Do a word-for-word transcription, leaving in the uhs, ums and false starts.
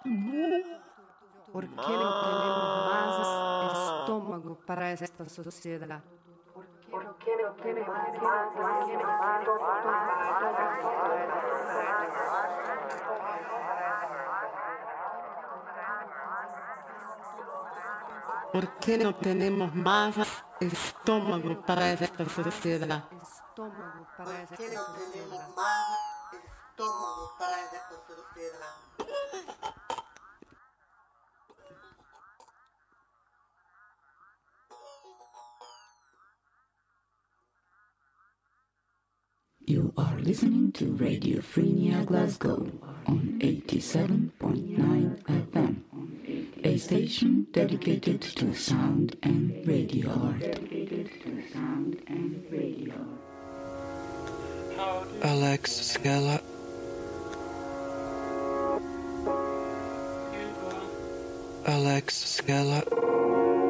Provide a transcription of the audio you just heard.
¿Por qué no tenemos más estómago para esta sociedad? ¿Por qué no tenemos más estómago para ¿Por qué no tenemos más estómago para esta sociedad? Estómago para esta sociedad. Estómago para esta sociedad. You are listening to Radio Frenia Glasgow on eighty-seven point nine F M, a station dedicated to sound and radio art. Alex Scala. Alex Scala.